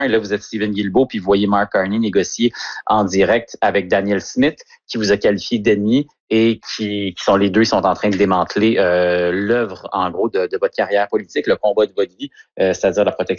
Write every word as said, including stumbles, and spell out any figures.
Là, vous êtes Stephen Guilbeault, puis vous voyez Mark Carney négocier en direct avec Daniel Smith, qui vous a qualifié d'ennemi et qui, qui sont les deux, sont en train de démanteler euh, l'œuvre, en gros, de, de votre carrière politique, le combat de votre vie, euh, c'est-à-dire la protection